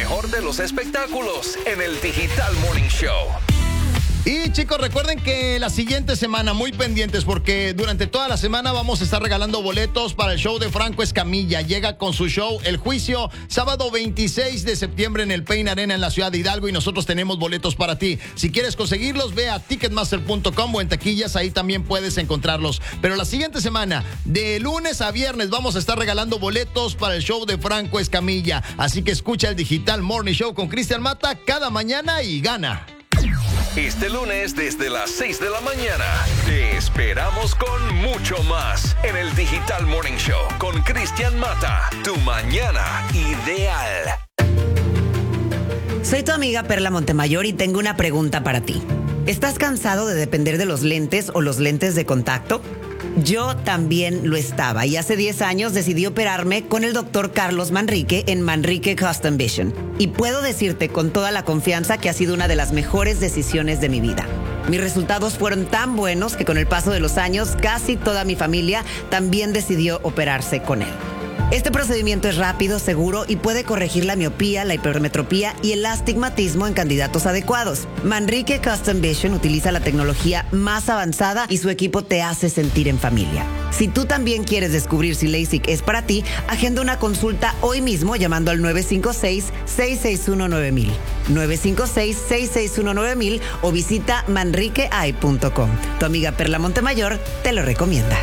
mejor de los espectáculos en el Digital Morning Show. Y chicos, recuerden que la siguiente semana, muy pendientes, porque durante toda la semana vamos a estar regalando boletos para el show de Franco Escamilla. Llega con su show El Juicio, sábado 26 de septiembre en el Pain Arena en la ciudad de Hidalgo, y nosotros tenemos boletos para ti. Si quieres conseguirlos, ve a ticketmaster.com o en taquillas, ahí también puedes encontrarlos. Pero la siguiente semana, de lunes a viernes, vamos a estar regalando boletos para el show de Franco Escamilla. Así que escucha el Digital Morning Show con Cristian Mata cada mañana y gana. Este lunes desde las 6 de la mañana te esperamos con mucho más en el Digital Morning Show con Cristian Mata, tu mañana ideal. Soy tu amiga Perla Montemayor y tengo una pregunta para ti. ¿Estás cansado de depender de los lentes o los lentes de contacto? Yo también lo estaba y hace 10 años decidí operarme con el doctor Carlos Manrique en Manrique Custom Vision. Y puedo decirte con toda la confianza que ha sido una de las mejores decisiones de mi vida. Mis resultados fueron tan buenos que con el paso de los años casi toda mi familia también decidió operarse con él. Este procedimiento es rápido, seguro y puede corregir la miopía, la hipermetropía y el astigmatismo en candidatos adecuados. Manrique Custom Vision utiliza la tecnología más avanzada y su equipo te hace sentir en familia. Si tú también quieres descubrir si LASIK es para ti, agenda una consulta hoy mismo llamando al 956-661-9000, 956-661-9000 o visita manriqueeye.com. Tu amiga Perla Montemayor te lo recomienda.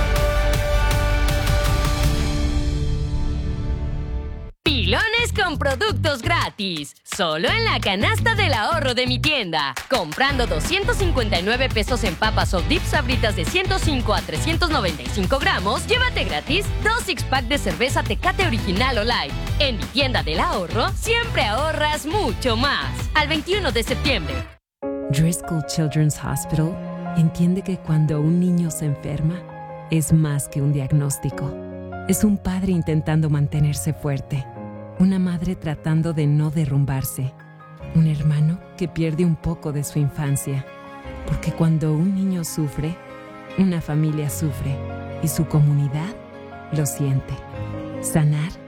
Pilones con productos gratis. Solo en la canasta del ahorro de mi tienda. Comprando 259 pesos en papas o dips sabritas de 105 a 395 gramos, llévate gratis 2 six-pack de cerveza Tecate Original o Light. En mi tienda del ahorro, siempre ahorras mucho más. Al 21 de septiembre. Driscoll Children's Hospital entiende que cuando un niño se enferma, es más que un diagnóstico. Es un padre intentando mantenerse fuerte. Una madre tratando de no derrumbarse. Un hermano que pierde un poco de su infancia. Porque cuando un niño sufre, una familia sufre y su comunidad lo siente. Sanar